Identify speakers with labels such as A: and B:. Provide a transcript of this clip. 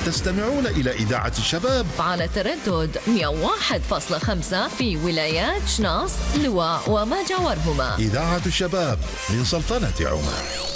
A: تستمعون إلى إذاعة الشباب
B: على تردد 101.5 في ولايات شناص، لواء وما جاورهما.
A: إذاعة الشباب من سلطنة عمان.